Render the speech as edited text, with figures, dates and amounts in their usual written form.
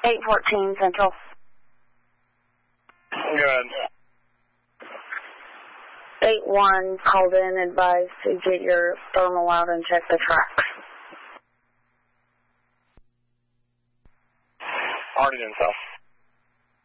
814 Central. Good. 8-1 called in, advised to get your thermal out and check the tracks. Already done so.